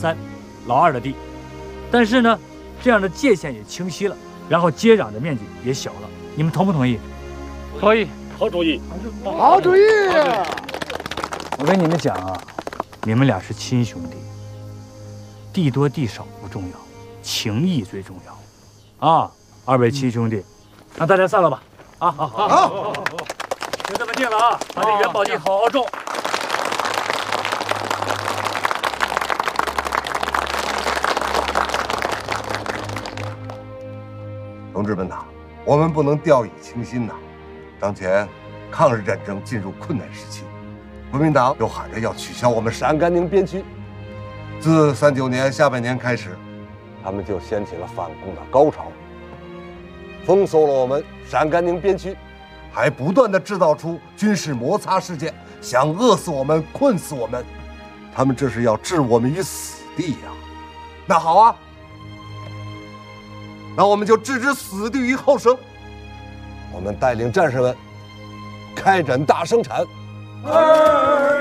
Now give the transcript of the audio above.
3，老2的地。但是呢，这样的界限也清晰了，然后接壤的面积也小了。你们同不同意？ 同意。 好主意， 好主意。 我跟你们讲啊，你们俩是亲兄弟，地多地少不重要，情谊最重要。啊，2位亲兄弟，那大家散了吧。啊，好，就这么定了啊，把这元宝地好好种。 同志们呐，我们不能掉以轻心呐。当前抗日战争进入困难时期，国民党又喊着要取消我们陕甘宁边区。自39年下半年开始，他们就掀起了反共的高潮，封锁了我们陕甘宁边区，还不断地制造出军事摩擦事件，想饿死我们、困死我们。他们这是要置我们于死地呀！那好啊，那我们就置之死地于后生。我们带领战士们开展大生产。